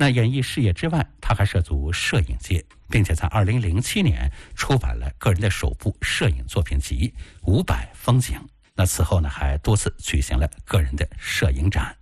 那演艺事业之外，他还涉足摄影界，并且在2007年出版了个人的首部摄影作品集《500风景》。那此后呢，还多次举行了个人的摄影展。